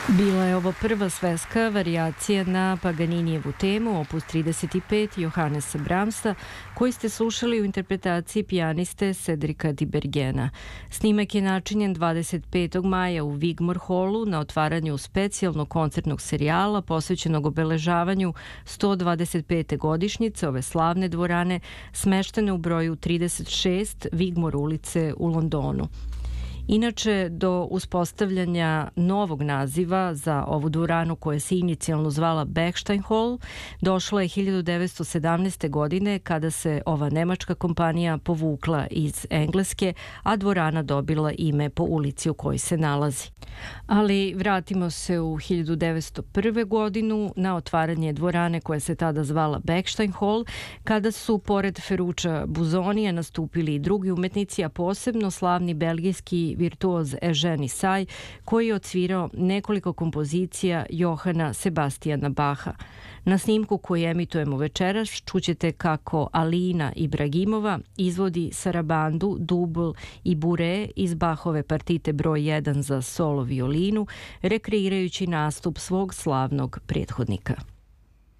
Bila je ovo prva svetska varijacija na Paganinijevu temu, opus 35 Johannesa Brahmsa, koji ste slušali u interpretaciji pijaniste Cedrika Dybergena. Snimak je načinjen 25. maja u Wigmore Hallu na otvaranju specijalnog koncertnog serijala posvećenog obeležavanju 125. godišnjice ove slavne dvorane smeštene u broju 36 Wigmore ulice u Londonu. Inače, do uspostavljanja novog naziva za ovu dvoranu koja se inicijalno zvala Bechstein Hall došla je 1917. godine kada se ova nemačka kompanija povukla iz Engleske, a dvorana dobila ime po ulici u kojoj se nalazi. Ali vratimo se u 1901. godinu na otvaranje dvorane koja se tada zvala Bechstein Hall, kada su pored Ferruccia Busonija nastupili i drugi umetnici, a posebno slavni belgijski virtuoz Eugène Issai, koji je odsvirao nekoliko kompozicija Johana Sebastijana Baha. Na snimku koji emitujemo večeras čućete kako Alina Ibragimova izvodi sarabandu, dubl i bure iz Bachove partite broj 1 za solo violinu, rekreirajući nastup svog slavnog prethodnika.